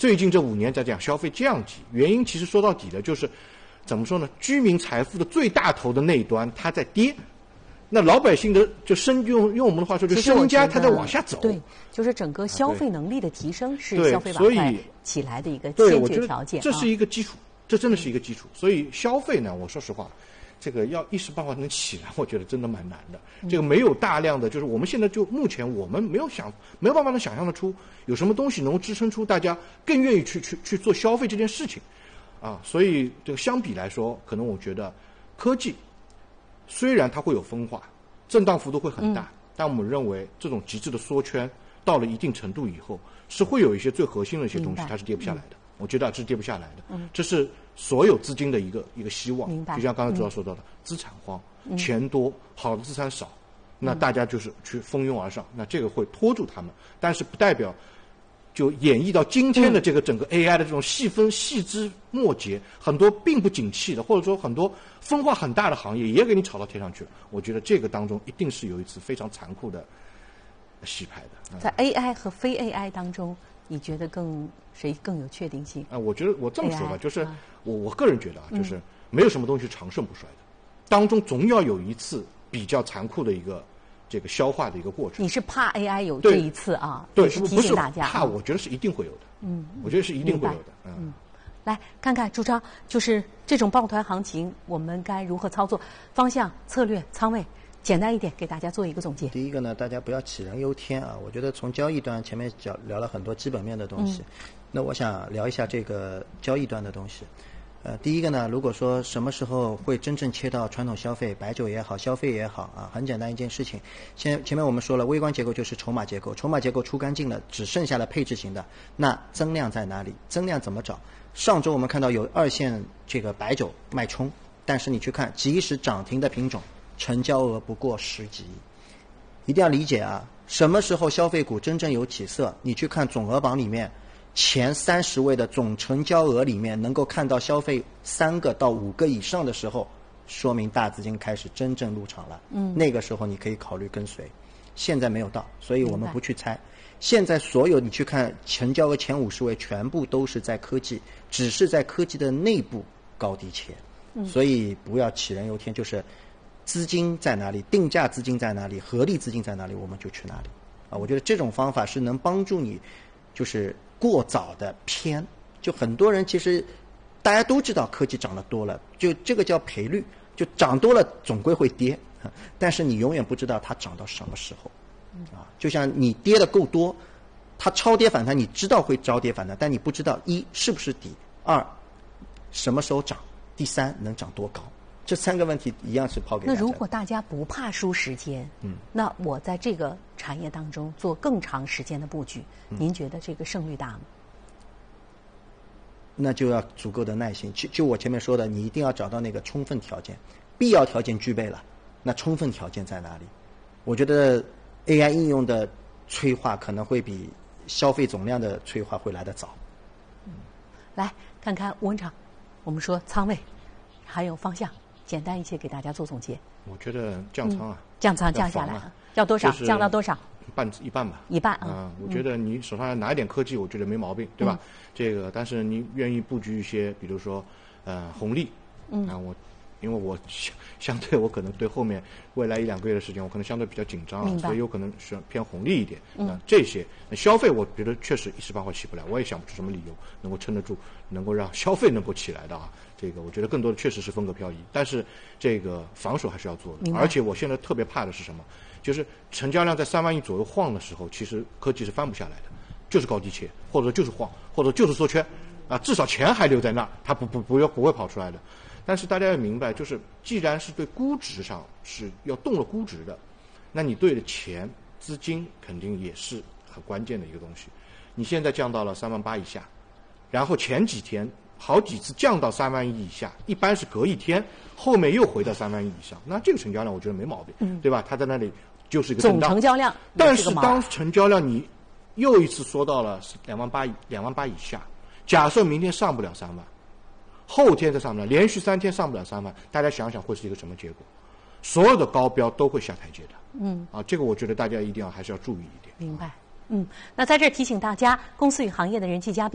最近这5年在讲消费降级，原因其实说到底了就是怎么说呢？居民财富的最大头的那一端它在跌，那老百姓的就用我们的话说，就身家它在往下走。 对，就是整个消费能力的提升是消费板块起来的一个先决条件。 这是一个基础，这真的是一个基础。所以消费呢，我说实话，这个要一时半会能起来，我觉得真的蛮难的。这个没有大量的，就是我们现在就目前我们没有办法能想象得出有什么东西能够支撑出大家更愿意去做消费这件事情。所以这个相比来说，可能我觉得科技虽然它会有分化，震荡幅度会很大，但我们认为这种极致的缩圈到了一定程度以后，是会有一些最核心的一些东西它是跌不下来的。我觉得这是跌不下来的，这是所有资金的一个希望。就像刚才主要说到的，资产荒，钱多，好的资产少，那大家就是去蜂拥而上，那这个会拖住他们，但是不代表就演绎到今天的这个整个 AI 的这种细分细枝末节，很多并不景气的，或者说很多分化很大的行业也给你炒到天上去了。我觉得这个当中一定是有一次非常残酷的洗牌的。 在 AI 和非 AI 当中，你觉得谁更有确定性？ 我觉得我这么说吧，就是我个人觉得就是没有什么东西是长盛不衰的，当中总要有一次比较残酷的一个这个消化的一个过程。 你是怕 AI 有这一次啊？ 对， 是提醒大家。 怕，我觉得是一定会有的。我觉得是一定会有的。 来看看朱超，就是这种抱团行情，我们该如何操作？方向、策略、仓位，简单一点给大家做一个总结。 第一个呢，大家不要杞人忧天啊！我觉得从交易端前面聊了很多基本面的东西，那我想聊一下这个交易端的东西。第一个呢，如果说什么时候会真正切到传统消费，白酒也好，消费也好啊，很简单一件事情。前面我们说了，微观结构就是筹码结构，筹码结构出干净了，只剩下了配置型的，那增量在哪里？增量怎么找？上周我们看到有2线这个白酒脉冲，但是你去看即使涨停的品种，成交额不过10几亿。一定要理解啊，什么时候消费股真正有起色？你去看总额榜里面前30位的总成交额里面，能够看到消费3个到5个以上的时候，说明大资金开始真正入场了。那个时候你可以考虑跟随。现在没有到，所以我们不去猜。现在所有你去看成交额前50位，全部都是在科技，只是在科技的内部高低切。所以不要杞人忧天，就是资金在哪里，定价资金在哪里，合力资金在哪里，我们就去哪里。我觉得这种方法是能帮助你，就是过早的偏。就很多人其实大家都知道科技涨得多了，就这个叫赔率，就涨多了总归会跌，但是你永远不知道它涨到什么时候。就像你跌的够多，它超跌反弹，你知道会超跌反弹，但你不知道1是不是底，2什么时候涨，第3能涨多高。这3个问题一样是抛给大家。 那如果大家不怕输时间，那我在这个产业当中做更长时间的布局，您觉得这个胜率大吗？ 那就要足够的耐心。就我前面说的，你一定要找到那个充分条件，必要条件具备了，那充分条件在哪里？我觉得 AI 应用的催化可能会比消费总量的催化会来得早。 来看看吴文长，我们说仓位还有方向，简单一些给大家做总结。 我觉得降仓降仓降下来要多少？降到多少？ 一半吧。 一半我觉得你手上拿一点科技，我觉得没毛病，对吧？这个，但是你愿意布局一些，比如说红利，因为我相对我可能对后面未来1-2个月的时间，我可能相对比较紧张所以有可能是偏红利一点。这些消费，我觉得确实一时半会起不来，我也想不出什么理由能够撑得住，能够让消费能够起来的这个我觉得更多的确实是风格漂移，但是这个防守还是要做的。而且我现在特别怕的是什么？就是成交量在3万亿左右晃的时候，其实科技是翻不下来的，就是高低切，或者说就是晃，或者就是缩圈至少钱还留在那儿，它不会跑出来的。但是大家要明白，就是既然是对估值上是要动了估值的，那你对的钱资金肯定也是很关键的一个东西。你现在降到了3万8以下，然后前几天好几次降到3万亿以下，一般是隔一天，后面又回到3万亿以上，那这个成交量我觉得没毛病，对吧？它在那里就是一个震荡总成交量， 但是当成交量你又一次缩到了2万8以下，假设明天上不了3万，后天再上不了，连续3天上不了3万，大家想想会是一个什么结果？所有的高标都会下台阶的。这个我觉得大家一定要还是要注意一点。 明白。那在这儿提醒大家，公司与行业的人气嘉宾。